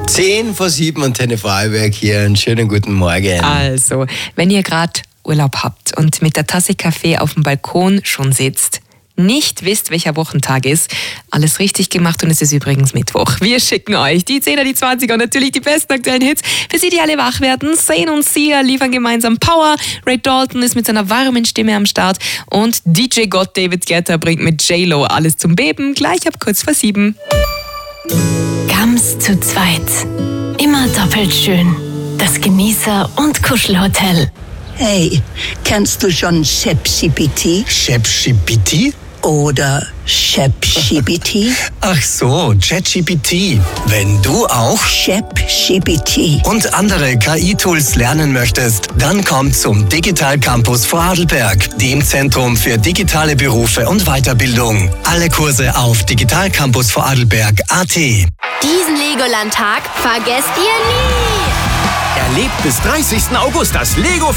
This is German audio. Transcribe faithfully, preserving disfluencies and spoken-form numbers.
Zehn vor sieben und Antenne Vorarlberg hier. Einen schönen guten Morgen. Also, wenn ihr gerade Urlaub habt und mit der Tasse Kaffee auf dem Balkon schon sitzt, nicht wisst, welcher Wochentag ist, alles richtig gemacht und es ist übrigens Mittwoch. Wir schicken euch die zehner, die zwanziger und natürlich die besten aktuellen Hits, für sie, die alle wach werden. Zayn und Sia liefern gemeinsam Power. Ray Dalton ist mit seiner warmen Stimme am Start und D J Gott David Guetta bringt mit J-Lo alles zum Beben, gleich ab kurz vor sieben. Ganz zu zweit. Immer doppelt schön. Das Genießer- und Kuschelhotel. Hey, kennst du schon ChatGPT? ChatGPT? Oder ChatGPT? Ach so, ChatGPT. Wenn du auch ChatGPT. und andere K I-Tools lernen möchtest, dann komm zum Digital Campus Vorarlberg, dem Zentrum für digitale Berufe und Weiterbildung. Alle Kurse auf digital campus vorarlberg punkt a t. Diesen Legoland-Tag vergesst ihr nie! Erlebt bis dreißigsten August das Lego